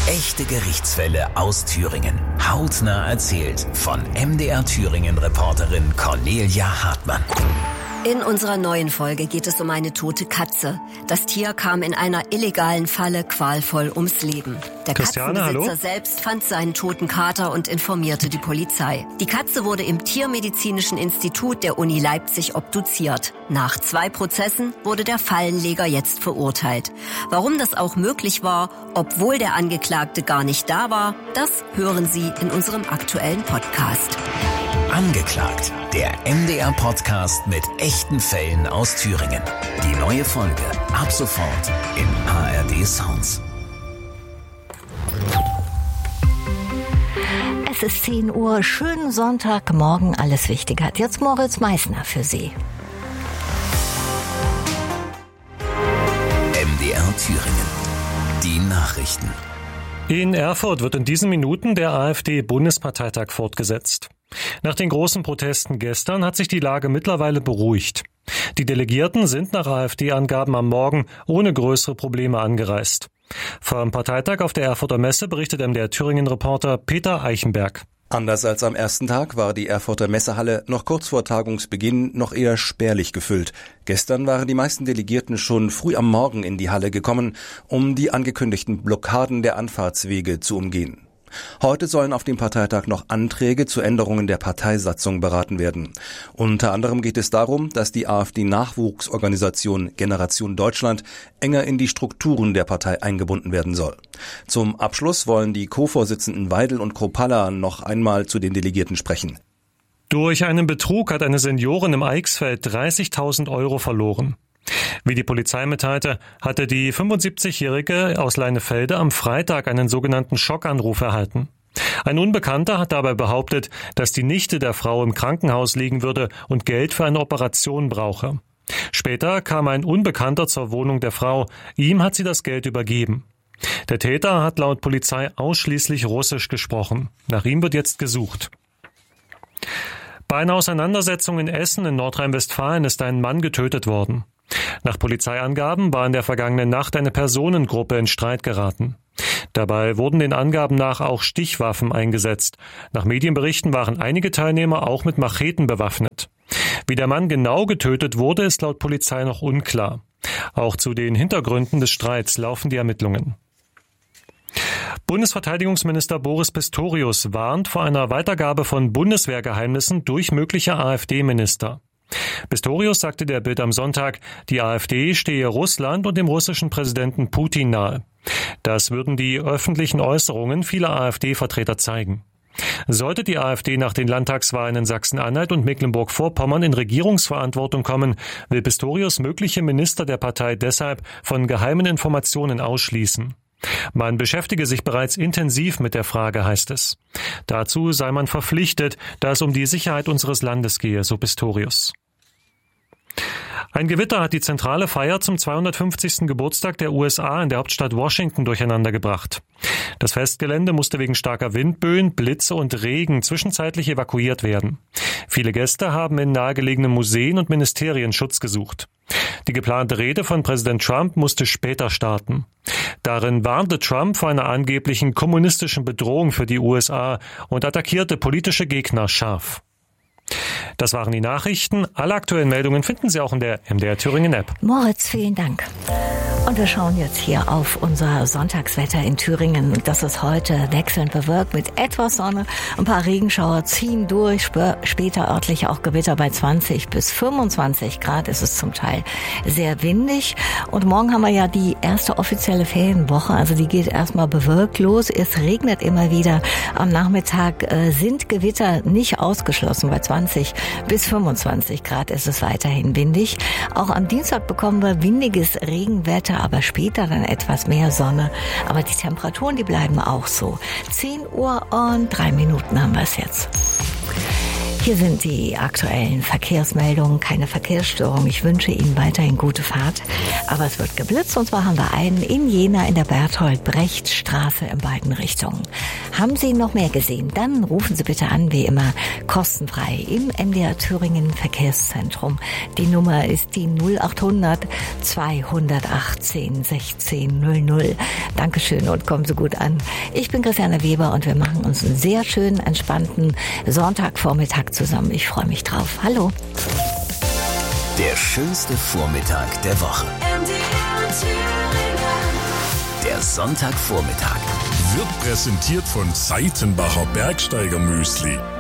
Echte Gerichtsfälle aus Thüringen. Hautnah erzählt von MDR Thüringen-Reporterin Cornelia Hartmann. In unserer neuen Folge geht es um eine tote Katze. Das Tier kam in einer illegalen Falle qualvoll ums Leben. Der Katzenbesitzer selbst fand seinen toten Kater und informierte die Polizei. Die Katze wurde im Tiermedizinischen Institut der Uni Leipzig obduziert. Nach 2 Prozessen wurde der Fallenleger jetzt verurteilt. Warum das auch möglich war, obwohl der Angeklagte gar nicht da war, das hören Sie in unserem aktuellen Podcast. Angeklagt, der MDR-Podcast mit echten Fällen aus Thüringen. Die neue Folge ab sofort in ARD Sounds. Es ist 10 Uhr, schönen Sonntagmorgen, alles Wichtige hat jetzt Moritz Meissner für Sie. MDR Thüringen, die Nachrichten. In Erfurt wird in diesen Minuten der AfD-Bundesparteitag fortgesetzt. Nach den großen Protesten gestern hat sich die Lage mittlerweile beruhigt. Die Delegierten sind nach AfD-Angaben am Morgen ohne größere Probleme angereist. Vom Parteitag auf der Erfurter Messe berichtet MDR Thüringen-Reporter Peter Eichenberg. Anders als am ersten Tag war die Erfurter Messehalle noch kurz vor Tagungsbeginn noch eher spärlich gefüllt. Gestern waren die meisten Delegierten schon früh am Morgen in die Halle gekommen, um die angekündigten Blockaden der Anfahrtswege zu umgehen. Heute sollen auf dem Parteitag noch Anträge zu Änderungen der Parteisatzung beraten werden. Unter anderem geht es darum, dass die AfD-Nachwuchsorganisation Generation Deutschland enger in die Strukturen der Partei eingebunden werden soll. Zum Abschluss wollen die Co-Vorsitzenden Weidel und Kropalla noch einmal zu den Delegierten sprechen. Durch einen Betrug hat eine Seniorin im Eichsfeld 30.000 € verloren. Wie die Polizei mitteilte, hatte die 75-Jährige aus Leinefelde am Freitag einen sogenannten Schockanruf erhalten. Ein Unbekannter hat dabei behauptet, dass die Nichte der Frau im Krankenhaus liegen würde und Geld für eine Operation brauche. Später kam ein Unbekannter zur Wohnung der Frau. Ihm hat sie das Geld übergeben. Der Täter hat laut Polizei ausschließlich Russisch gesprochen. Nach ihm wird jetzt gesucht. Bei einer Auseinandersetzung in Essen in Nordrhein-Westfalen ist ein Mann getötet worden. Nach Polizeiangaben war in der vergangenen Nacht eine Personengruppe in Streit geraten. Dabei wurden den Angaben nach auch Stichwaffen eingesetzt. Nach Medienberichten waren einige Teilnehmer auch mit Macheten bewaffnet. Wie der Mann genau getötet wurde, ist laut Polizei noch unklar. Auch zu den Hintergründen des Streits laufen die Ermittlungen. Bundesverteidigungsminister Boris Pistorius warnt vor einer Weitergabe von Bundeswehrgeheimnissen durch mögliche AfD-Minister. Pistorius sagte der Bild am Sonntag, die AfD stehe Russland und dem russischen Präsidenten Putin nahe. Das würden die öffentlichen Äußerungen vieler AfD-Vertreter zeigen. Sollte die AfD nach den Landtagswahlen in Sachsen-Anhalt und Mecklenburg-Vorpommern in Regierungsverantwortung kommen, will Pistorius mögliche Minister der Partei deshalb von geheimen Informationen ausschließen. Man beschäftige sich bereits intensiv mit der Frage, heißt es. Dazu sei man verpflichtet, da es um die Sicherheit unseres Landes gehe, so Pistorius. Ein Gewitter hat die zentrale Feier zum 250. Geburtstag der USA in der Hauptstadt Washington durcheinandergebracht. Das Festgelände musste wegen starker Windböen, Blitze und Regen zwischenzeitlich evakuiert werden. Viele Gäste haben in nahegelegenen Museen und Ministerien Schutz gesucht. Die geplante Rede von Präsident Trump musste später starten. Darin warnte Trump vor einer angeblichen kommunistischen Bedrohung für die USA und attackierte politische Gegner scharf. Das waren die Nachrichten. Alle aktuellen Meldungen finden Sie auch in der MDR Thüringen App. Moritz, vielen Dank. Und wir schauen jetzt hier auf unser Sonntagswetter in Thüringen. Das ist heute wechselnd bewölkt mit etwas Sonne. Ein paar Regenschauer ziehen durch, später örtlich auch Gewitter bei 20 bis 25 Grad. Es ist zum Teil sehr windig. Und morgen haben wir ja die erste offizielle Ferienwoche. Also die geht erstmal bewölkt los. Es regnet immer wieder. Am Nachmittag sind Gewitter nicht ausgeschlossen. Bei 20 bis 25 Grad ist es weiterhin windig. Auch am Dienstag bekommen wir windiges Regenwetter, aber später dann etwas mehr Sonne. Aber die Temperaturen, die bleiben auch so. 10 Uhr und 3 Minuten haben wir es jetzt. Hier sind die aktuellen Verkehrsmeldungen, keine Verkehrsstörung. Ich wünsche Ihnen weiterhin gute Fahrt. Aber es wird geblitzt und zwar haben wir einen in Jena in der Berthold-Brecht-Straße in beiden Richtungen. Haben Sie noch mehr gesehen? Dann rufen Sie bitte an, wie immer, kostenfrei im MDR Thüringen Verkehrszentrum. Die Nummer ist die 0800 218 16 00. Dankeschön und kommen Sie gut an. Ich bin Christiane Weber und wir machen uns einen sehr schönen, entspannten Sonntagvormittag zusammen. Ich freue mich drauf. Hallo. Der schönste Vormittag der Woche. Der Sonntagvormittag wird präsentiert von Seitenbacher Bergsteiger Müsli.